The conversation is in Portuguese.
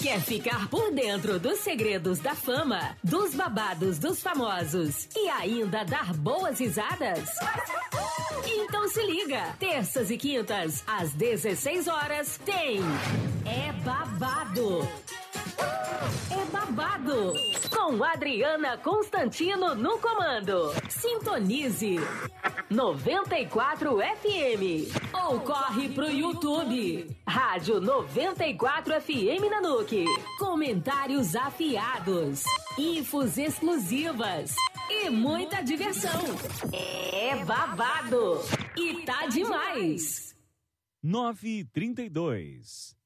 Quer ficar por dentro dos segredos da fama, dos babados dos famosos e ainda dar boas risadas? Então se liga, terças e quintas, às 16 horas, tem É Babado. É Babado, com Adriana Constantino no comando. Sintonize 94 FM ou corre pro YouTube. Rádio 94 FM Nanuque. Comentários afiados, infos exclusivas e muita diversão. É Babado e tá demais. 9h32.